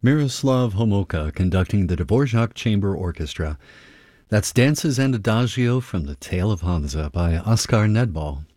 Miroslav Homolka conducting the Dvorak Chamber Orchestra. That's Dances and Adagio from The Tale of Hansa by Oskar Nedball.